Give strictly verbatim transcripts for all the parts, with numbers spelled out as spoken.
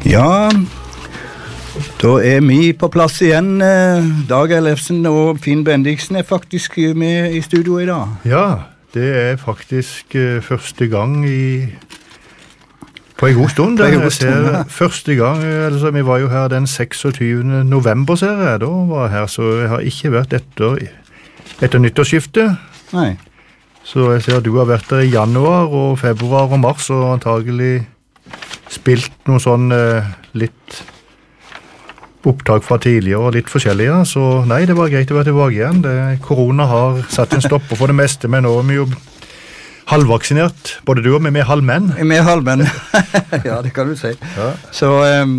Ja, da er vi på plass igjen. Dag Ellefsen og Finn Bendiksen er faktisk med i studio i dag. Ja, det er faktisk uh, første gang i... På en god stund. På en god stund, ja. Første gang, altså, vi var jo her den seksogtyvende november, ser jeg. Da var jeg her, så jeg har ikke vært etter, etter nyttårsskiftet. Nei. Så jeg ser at du har vært der i januar og februar og mars, og antagelig spilt noen sånn uh, litt opptak fra tidligere og litt forskjellige, så nei, det var greit å være tilbake igjen. Det, korona har satt en stopper for det meste, men nå er vi jo halvvaksinert, både du og vi med halvmenn. Med halvmenn, ja, det kan du si. Ja. Så um,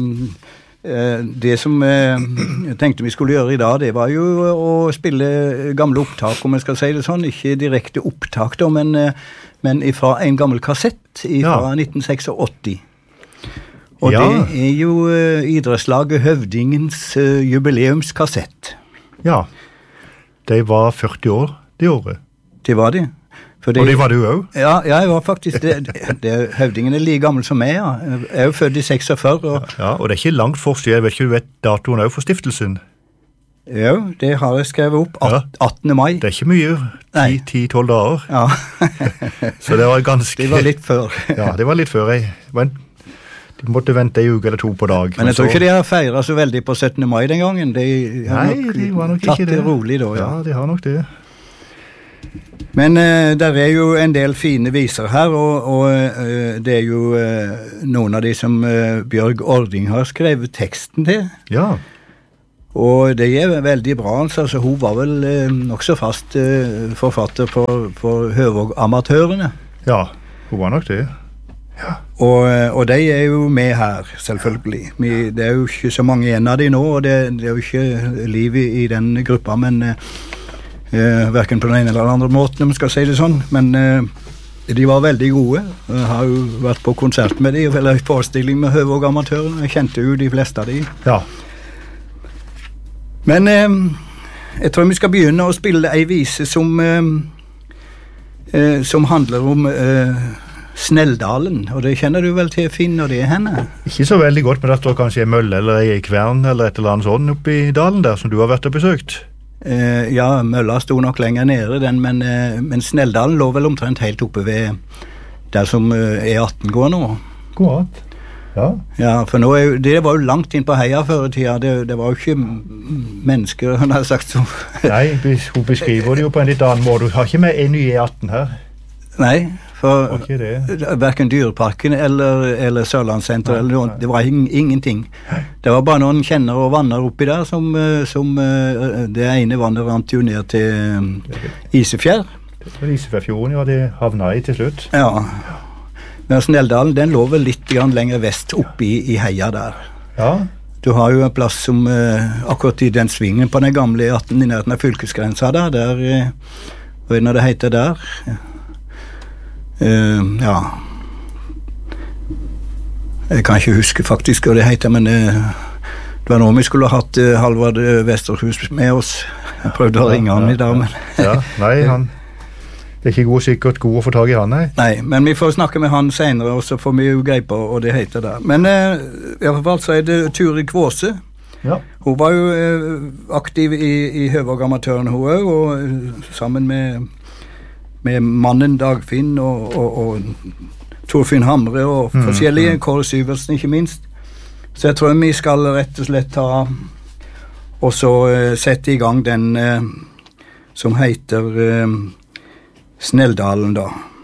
det som jeg tenkte vi skulle gjøre i dag, det var jo å spille gamle opptak, om jeg skal si det sånn, ikke direkte opptak da, men, men fra en gammel kassett fra ja. nitten åttiseks. Og ja. Det er jo uh, idrettslaget Høvdingens uh, jubileumskassett. Ja, de var førti år det året. Det var de. For det, og det var du også? Ja, ja, jeg var faktisk det. det, det Høvdingen er like gammel som meg, ja. Jeg er jo født i seksogfyrre. Og, ja, og det er ikke langt forskjell, jeg vet ikke, du vet datoen også for stiftelsen? Jo, det har jeg skrevet opp, ja. attende mai. Det er ikke mye, ti til tolv dager. Ja. Så det var ganske... Det var litt før. Ja, det var litt før, jeg. Men de måtte vente en uke eller to på dag. Men jeg tror så... ikke de har feiret så veldig på syttende mai den gangen. De har Nei, nok de var nok tatt ikke det. det rolig da, ja. Ja, de har nok det. Men uh, der er jo en del fine viser her, og, og uh, det er jo uh, noen av de som uh, Bjørg Ording har skrevet teksten til. Ja. Og det er veldig bra, altså. Så hun var vel uh, nok så fast uh, forfatter for, for Høvåg-amatørene. Ja, hun var nok det. Ja. Og, og de er jo med her, selvfølgelig. Vi, det er jo ikke så mange igjen av de nå, og det, det er jo ikke liv i, i den gruppa, men uh, hverken på den ene eller den andre måten, om man skal si det sånn. Men uh, de var veldig gode. Jeg har jo vært på konsert med de, eller forestilling med Høvåg-amatørene. Jeg kjente jo de fleste av de. Ja. Men uh, jeg tror vi skal begynne å spille en vise som, uh, uh, som handler om... Uh, Snelldalen, og det kjenner du vel til, Finn, og det er henne? Ikke så veldig godt, men det står kanskje en mølle eller en kvern eller et eller annet sånn oppe i dalen der, som du har vært og besøkt? Eh, ja, mølla sto nok lenger nede, den, men, eh, men Snelldalen lå vel omtrent helt oppe ved der som eh, E atten går nå. Godt, ja. Ja, for nå er jo, det var jo langt inn på heia før i tida, det, det var jo ikke mennesker, han har sagt så. Nei, hun beskriver det jo på en litt annen måte, du har ikke med en ny E atten her? Nei, for hverken Dyreparken eller, eller Sørlandssenter eller noe, det var ing, ingenting. Det var bare noen kjenner og vanner oppi der som, som det ene vannet rant jo ned til Isefjær. Det var Isefjærfjorden, ja, det havna i til slutt. Ja, men Snelldalen, den lå vel litt grann lenger vest oppi i heia der. Ja. Du har jo en plass som akkurat i den svingen på den gamle E atten i nærheten av fylkesgrensa der, der, hva er det når det heter der? Ja. Uh, ja jeg kan ikke huske faktisk hva det heter, men uh, det var nå vi skulle ha hatt uh, Halvard Vesterhus med oss. Jeg prøvde å ringe ja, han ja, i dag, men ja, nei, han det er ikke god, sikkert god å få tag i han, nei. Nei, men vi får snakke med han senere, og så får vi jo greie på hva det heter der. Men uh, i hvert fall så er det Turi Kvåse. Ja. Hun var jo uh, aktiv i, i Høvåg-amatørene, hun også, og uh, sammen med med mannen Dagfinn og, og, og Torfinn Hamre og mm, forskjellige, mm. Kåre Syversen ikke minst. Så jeg tror vi skal rett og slett ta og så uh, sette i gang den uh, som heter uh, Snelldalen da.